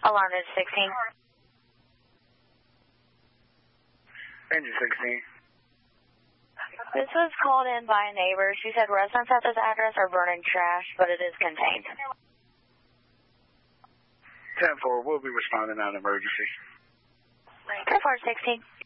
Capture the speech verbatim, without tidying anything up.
Alarm is sixteen. Engine sixteen. This was called in by a neighbor. She said residents at this address are burning trash, but it is contained. ten four, we'll be responding on emergency. ten four sixteen.